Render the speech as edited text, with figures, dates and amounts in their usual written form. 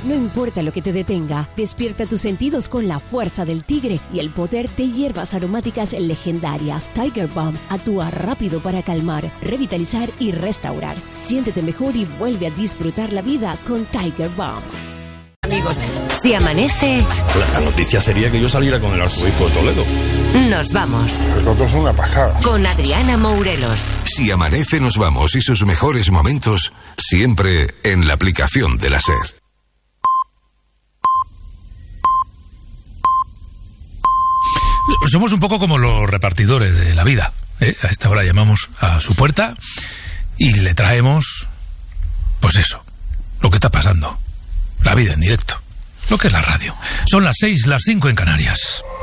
No importa lo que te detenga, despierta tus sentidos con la fuerza del tigre y el poder de hierbas aromáticas legendarias. Tiger Balm actúa rápido para calmar, revitalizar y restaurar. Siéntete mejor y vuelve a disfrutar la vida con Tiger Balm. Amigos, si amanece... La noticia sería que yo saliera con el arzobispo de Toledo. Nos vamos. Los otros son una pasada. Con Adriana Mourelos. Si amanece, nos vamos y sus mejores momentos siempre en la aplicación de la SER. Somos un poco como los repartidores de la vida, ¿eh? A esta hora llamamos a su puerta y le traemos, pues eso, lo que está pasando. La vida en directo, lo que es la radio. Son las 6, las 5 en Canarias.